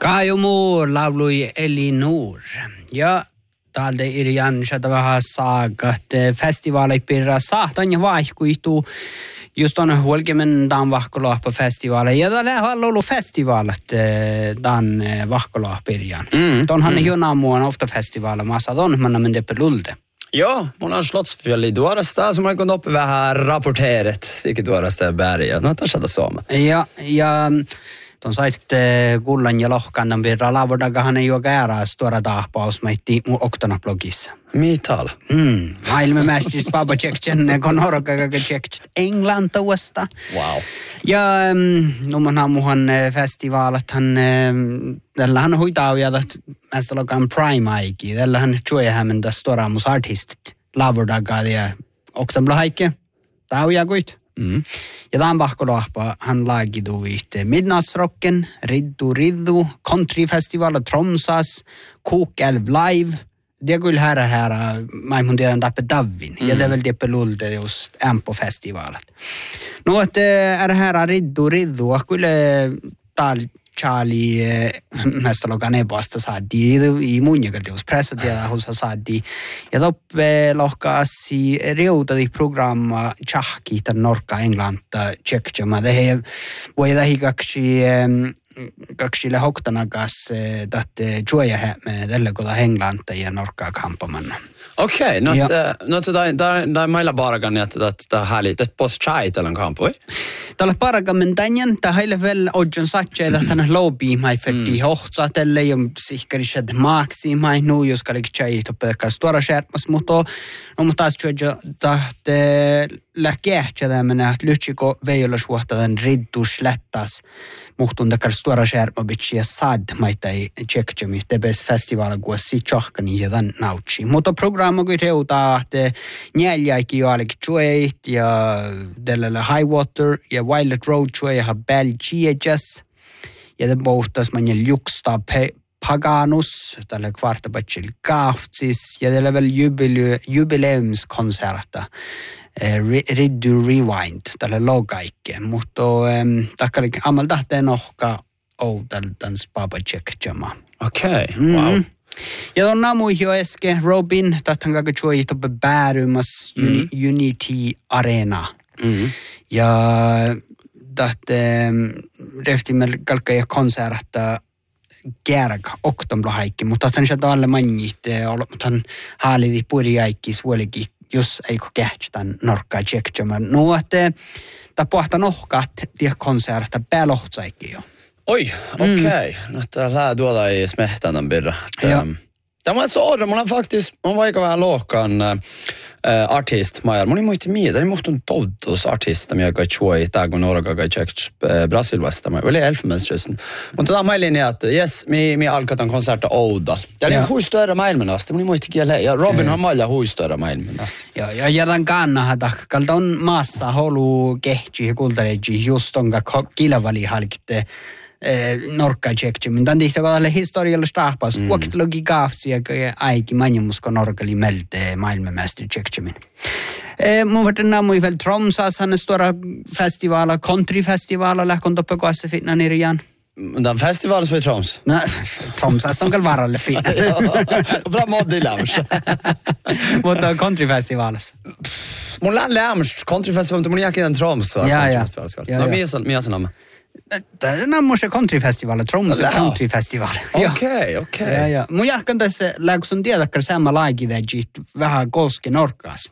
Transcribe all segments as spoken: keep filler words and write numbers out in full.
Kaajumuu laului Elinor. Ja täältä Irjan sieltä vähän saagat festivaali pirra saahtan ja vaihkuituu. Just on huolkemen tämän vahkolahpa festivaali. Ja täällä on ollut festivaalit tämän vahkolahpirjan. Mm, Tuonhan mm. jona muun ofta festivaali maassa. Tuon man men det pelulde. Ja, mun on Slottsfjälli duorasta, som har gått upp vähän rapporteret. Sikin duorasta ja berget. No, tässä on sama. Ja, ja tuon saitte kullan ja lohkannan pirra laavodagahan ei ole käärääs tuoda tahpaus meitti mun Oktana-blogissa. Mitala? Mm. Maailmanmästys Papa Tsekchen, kun Norkaga Tsekchen Englantuasta. Wow. Ja no mun aamuhan festivaalathan, tällähän huitaa ja tästä lokaan Prime-aiki. Tällähän tjuehämmen tässä toramus artistit laavodagaa ja Oktana-blahaikke. Taujakuit. Mm. Ja tämän pahkolahpa hän laagidu viihte Midnattsrocken, Riddu Riddu, Country Festival, Tromsas, Kokelv Live. Det kyllä härä härä, mä mun tiedän tappe Davin. Mm. Ja det väl det lulde just Ampo-festivalet. No, että är härä Riddu Riddu, och kyllä tal Charlie mesta lokan ebasta saadi i munjakaltius pressatieda hosa saadi. Ja toppe lohkaasi reutadi programma tjahki tämän Norka Englanta tjekkjama. Det voi lähi kaksi kaksille hoktanakas tahte juoja me tällä koda Englanta ja Norka kampamanna. Okei, no no där där mailla baragan että että härligt ett post chai tällä kampoi. Tällä paragammen tänjän ta heille väl ojon satche että tänä lobby mai fetti hohtsa tälle ja sihkarished maxi mai nu jos kalik chai toppelka stora skärmas mutta no mutta taas juoja tahte läkehtja tämmönen lyhtsiko veiolla suhta den riddus lättas muhtun takar stora skärma bitch ja sad mai tai tjekkjami tebes festival guossi chahkani ja dan nautsi mutta programma kuin reutaa että neljäkin jo alik juoit ja tällä high water ja Violet Road juoi ja Belgias ja det bohtas man ju luxta paganus tällä kvartabachil kaftsis ja tällä väl jubileu jubileumskonserta Riddu Rewind tällä logaikke mutta takkalik amal tahteen ohka outaltan Papa Tsekjama. Okei, wow. Ja on namu jo eske Robin tahtan kaka juoi toppe bäärymas Unity Arena. Mm. Ja tahte reftimel kalka ja konserta kärg Oktonblahaikki, mutta tahtan sieltä alle mainit, mutta hän haalidi puriaikkis vuolikin, jos ei ko kähtsitän Norkkaa tjekkjämään. No, että ta pohta nohkaat tie konserta päälohtsaikki jo. Oi, okei. Okay. Mm. No, tää tuolla ei smehtänän birra. Tämä on så mulla faktiskt on vaikka vähän lohkan äh, artist Maja. Mulla ei muisti mieltä, ei muhtun toltus artista, mikä juoi tää kun Norga kai tjekks äh, Brasilvasta. Mä oli Elfenbenskysten. Mutta tämä mailin ja että yes, mi mi alkatan konserta Ouda. Tämä oli huistöörä maailmanasti. Mulla ei muisti kielä. Ja Robin on Maja huistöörä maailmanasti. Joo, ja jätän kannahan takkalta on maassa holu kehtsi ja kultareji just onka kilavali halkitte Norkka tjekki, mutta on tihti kodalle historialla strahpas. Mm. Kuoktologi kaafsi ja aiki manjamusko Norkali melte maailmanmästeri tjekkimin. Mun varten naamui väl Tromsas, han stora festivala, countryfestivala, lähkon toppe koassa fitna nirjan. Den festivalen som är Troms? No, Tromsas on kyllä varalle fina. Bra moddi lämms. Mutta countryfestivalissa. Mun län lämms countryfestival, mutta mun jäkin Troms. Ja, ja. No, mies on nama. Tämä on se countryfestival, Tromsø countryfestival. Okei, okei. Ja, ja. Mun jahkan tässä, kun sun tiedätkö sama laagivedjit vähän koske Norkkaas.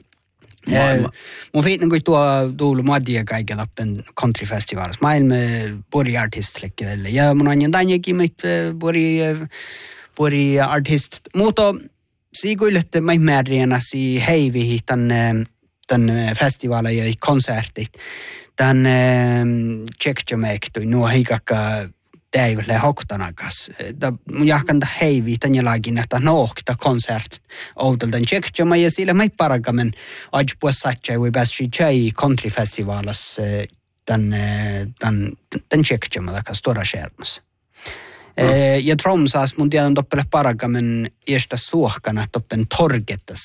Mun fiitin kuin tuo tuulu muodia kaiken lappen countryfestivalis. Maailma puri artistlekke tälle. Ja mun on tännekin mit puri, puri artist. Mutta siikuilette mä määriänä si heivihi tänne tämän festivaalin ja konsertit. Tän tjekkjämeektui nuo hiikakka täivälle hoktanakas. Mun jahkan ta heivi tän jälagin, että nohkita konsert outaltan tjekkjämä ja sillä mä ei parakamen ajpuas satjai voi pääsi tjai countryfestivalas tän tän tjekkjämä takas tora skärmas. Mm. Ja Tromsas mun tiedän toppele parakamen estä suohkana toppen torgettas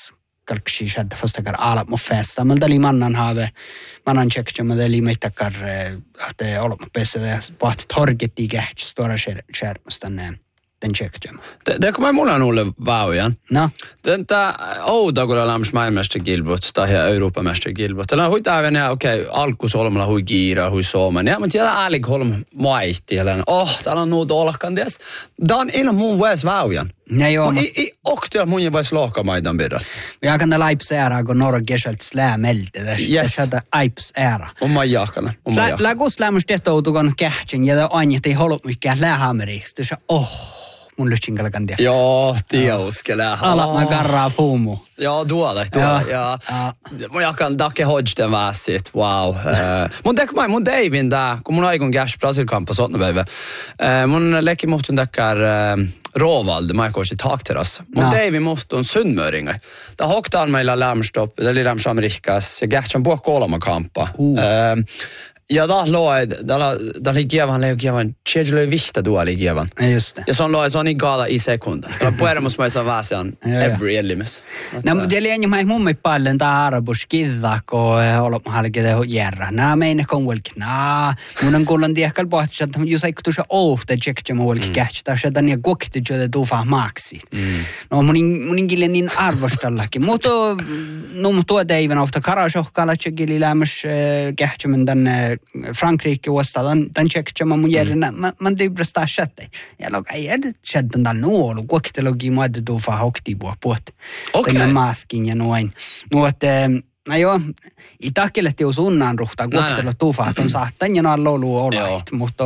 kalksi shad fastakar ala mo festa mal dali mannan have mannan checkja ma dali meitakar ahte olma pesse paht targeti gäht stora skärmastan den checkja. Det kommer mulla nulle vaujan. No. Den ta ouda kun lämmäs maailmasta kilvot tai Euroopamesta kilvot. Tällä hui tää venä okei alku solmalla hui kiira hui suomen. Ja mutta siellä äälig holm maihti ja oh täällä on nuut olkan des. Dan in mun väs vaujan. Nej jo. I i oktia mun väs lohka maidan birra. Jag kan Leipzig ära gå norra geschalt slämelte där. Yes. Det hade Leipzig ära. Om man jakana. Om man jakana. La gus lämmäs det outukon kähtjen ja anjet ei holm mikään lähameriks. Du sa oh mun lyhtsingalla kan tiedä. Joo, tiuskelä. Alla mä karraa fuumu. Joo, tuolla. tuolla. Ja, ja. Mun jakan takke hodjten väsit. Wow. Uh, mun tek mai, mun Davin tää, kun mun aikun käs Brasilkampa sotna päivä. Uh, mun lekki muhtun takkar uh, Råvalde, mä aikon sit hakterassa. Mun no. Davin muhtun Sunnmöringa. Tää hoktaan meillä lämstopp, tää oli lämst Amerikkas, ja kähtsän puhua kolma kampa. Uh. Uh, Ja da låg da da ligger han lägger han schedule vikta då ligger han. Just det. Ja sån låg sån i gala i sekunder. Da pueremos mais avasan every elimis. No mutta eli en mä mummi paljon tää arabus kiddak och olla halke det järra. Nää meine kon welk. Nää mun on kuulen tiekal pohti että jos ei kutusa ohte checkja mo welk catch ta sedan ja kokti jode do fa maxi. No mun mun gillen niin arvostallakin. Mutta no mutta det even ofta karashokkala chegili lämmäs catchmen den Frankrike vasta dan dan checkja ma mun järna man det brasta chatte. Ja log ei ed chatten dan no lu kokti logi ma det do fa hokti bo pot. Okei. Maskin ja noin. No että no joo, i takkelehti jos unnan ruhtaa koktella tufaat on saattan ja noin lolu olait, mutta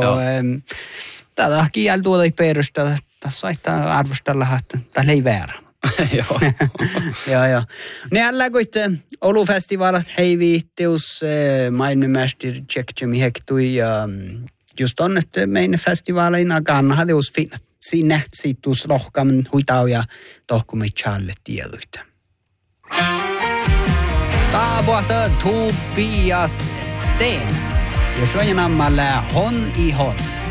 tätä kiel tuoda i perusta, tässä saittaa arvostella, että tämä ei väärä. Joo. Joo, joo. Ne alla koit olufestivalat hei viitteus maailmanmästeri tjekkemi hektui ja just on, että meidän festivaaleina kannaa teus finna. Siinä siittuus rohkaaminen huitau ja tohkumme challe tieduita. Tavoite Tobias Sten. Ja suojan ammalle hon i hon.